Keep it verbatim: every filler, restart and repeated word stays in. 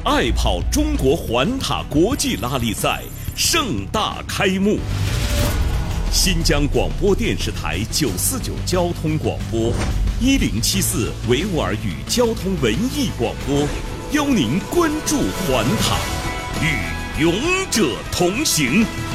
爱跑中国环塔国际拉力赛盛大开幕。新疆广播电视台九四九交通广播，一零七四维吾尔语交通文艺广播，邀您关注环塔，与勇者同行。